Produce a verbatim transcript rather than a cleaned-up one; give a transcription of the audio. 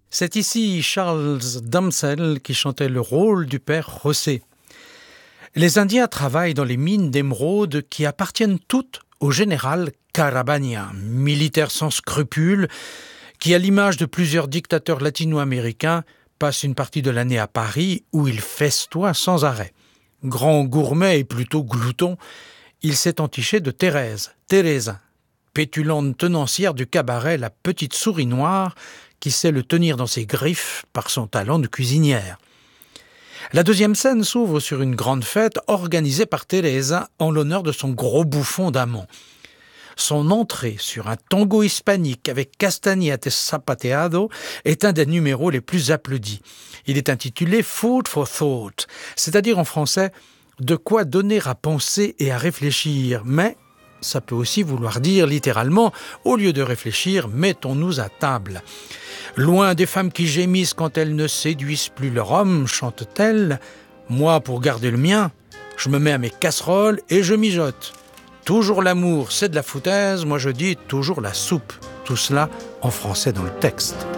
C'est ici Charles Damsel qui chantait le rôle du père José. Les Indiens travaillent dans les mines d'émeraude qui appartiennent toutes au général Carabania, militaire sans scrupules, qui, à l'image de plusieurs dictateurs latino-américains, passe une partie de l'année à Paris où il festoie sans arrêt. Grand gourmet et plutôt glouton, il s'est entiché de Thérèse, Teresa, pétulante tenancière du cabaret La Petite Souris Noire, qui sait le tenir dans ses griffes par son talent de cuisinière. La deuxième scène s'ouvre sur une grande fête organisée par Teresa en l'honneur de son gros bouffon d'amant. Son entrée sur un tango hispanique avec Castañeda et Zapateado est un des numéros les plus applaudis. Il est intitulé « Food for Thought », c'est-à-dire en français « de quoi donner à penser et à réfléchir », mais ça peut aussi vouloir dire littéralement « au lieu de réfléchir, mettons-nous à table ». Loin des femmes qui gémissent quand elles ne séduisent plus leur homme, chante-t-elle, moi pour garder le mien, je me mets à mes casseroles et je mijote. Toujours l'amour, c'est de la foutaise, moi je dis toujours la soupe. Tout cela en français dans le texte.